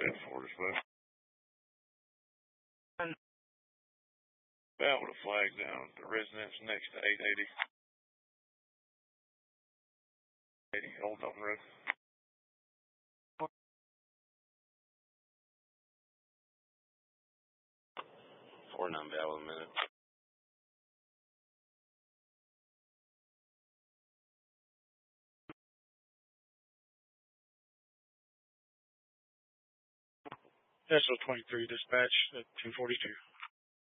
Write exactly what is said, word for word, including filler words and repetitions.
that for us, bud. Bow with a flag down. The residence next to eight eighty. eighty Old Dalton Road. Four nine bow in a minute. S O twenty-three dispatch at two forty-two.